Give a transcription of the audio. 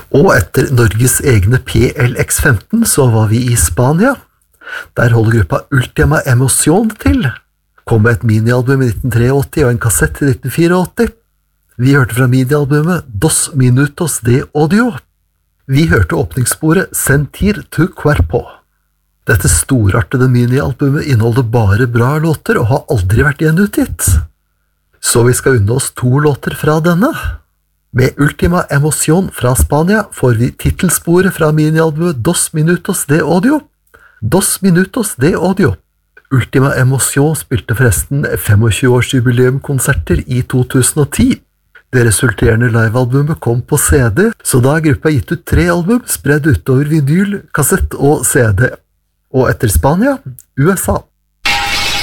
Og etter Norges egne PLX-15 så var vi i Spania. Der holder gruppa Ultima Emoción til. Kom med et minialbum i 1983 og en kassett i 1984. Vi hørte fra minialbumet Dos Minutos de Odio. Vi hørte åpningssporet Sentir tu Cuerpo. Dette storartede minialbumet inneholder bare bra låter og har aldri vært gjenutgitt. Så vi skal unne oss 2 låter fra denne. Med Ultima Emoción fra Spania får vi titelsporet fra minialbumet Dos Minutos de Odio. Dos Minutos de Odio. Ultima Emoción spilte forresten 25-årsjubileumkonserter i 2010. Det resulterende livealbumet kom på CD, så da har gruppa gitt ut 3 album spredd utover vinyl, kassett og CD. Og etter Spania, USA.